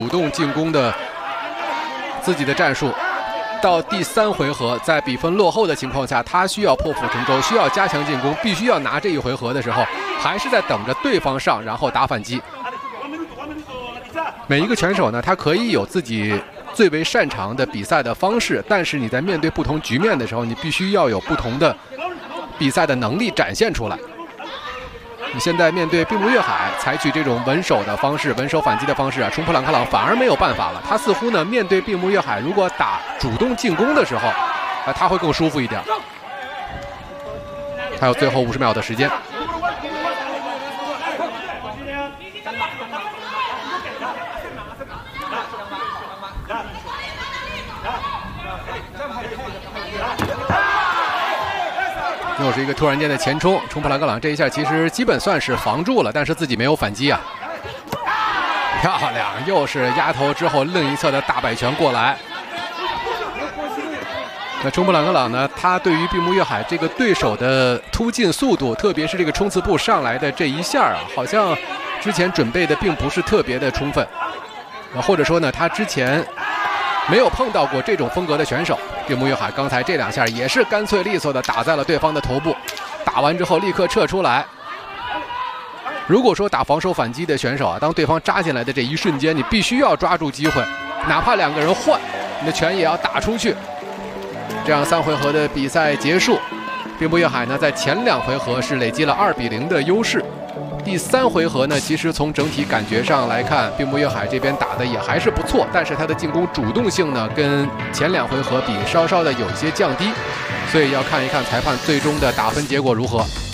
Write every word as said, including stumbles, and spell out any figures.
主动进攻的自己的战术。到第三回合，在比分落后的情况下，他需要破釜沉舟，需要加强进攻，必须要拿这一回合的时候，还是在等着对方上，然后打反击。每一个拳手呢，他可以有自己最为擅长的比赛的方式，但是你在面对不同局面的时候，你必须要有不同的比赛的能力展现出来。你现在面对闭目越海，采取这种稳守的方式、稳守反击的方式啊，冲普朗克朗反而没有办法了。他似乎呢，面对闭目越海，如果打主动进攻的时候，啊，他会更舒服一点。还有最后五十秒的时间。又是一个突然间的前冲，冲普朗克朗这一下其实基本算是防住了，但是自己没有反击啊。漂亮，又是压头之后另一侧的大摆拳过来。那冲普朗克朗呢，他对于闭目越海这个对手的突进速度，特别是这个冲刺步上来的这一下啊，好像之前准备的并不是特别的充分，或者说呢，他之前没有碰到过这种风格的选手。闭目越海刚才这两下也是干脆利索的打在了对方的头部，打完之后立刻撤出来。如果说打防守反击的选手啊，当对方扎进来的这一瞬间，你必须要抓住机会，哪怕两个人换，你的拳也要打出去。这样三回合的比赛结束，闭目越海呢在前两回合是累积了二比零的优势。第三回合呢，其实从整体感觉上来看，闭目越海这边打的也还是不错，但是他的进攻主动性呢，跟前两回合比稍稍的有一些降低，所以要看一看裁判最终的打分结果如何。